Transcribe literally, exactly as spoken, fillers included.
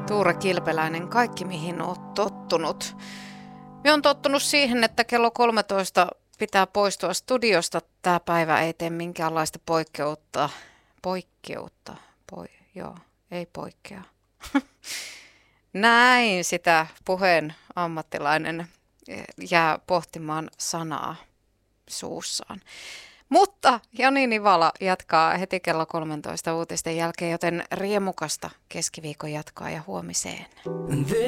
Tuure Kilpeläinen, kaikki mihin oot tottunut. Minä olen tottunut siihen, että kello kolmetoista pitää poistua studiosta. Tämä päivä ei tee minkäänlaista poikkeutta. Poikkeutta. Poi, joo, ei poikkea. Näin sitä puheen ammattilainen jää pohtimaan sanaa suussaan. Mutta Joni Nivala jatkaa heti kello kolmetoista uutisten jälkeen, joten riemukasta keskiviikon jatkoa ja huomiseen.